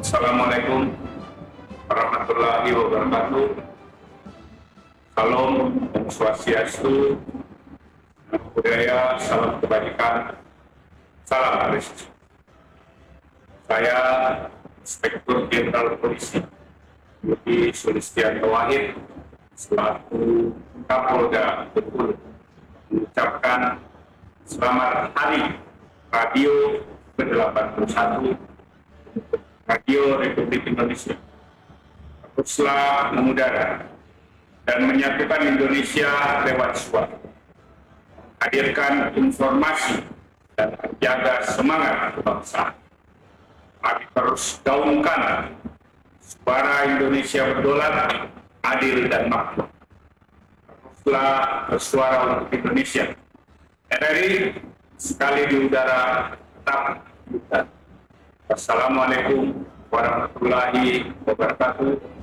Assalamualaikum warahmatullahi wabarakatuh. Salam, Om Swastiastu, Namo Buddhaya, salam kebajikan, salam Kristus. Saya Inspektur Jenderal Polisi Budi Sulistianto Wahid selaku Kapolda Bengkulu mengucapkan selamat hari Radio ke-81 Radio Republik Indonesia. Teruslah mengudara dan menyatukan Indonesia lewat suara, hadirkan informasi dan menjaga semangat kebangsaan. Mari terus gaungkan suara Indonesia berdaulat, adil dan makmur. Teruslah bersuara untuk Indonesia. RRI sekali di udara tetap di udara. Assalamualaikum warahmatullahi wabarakatuh.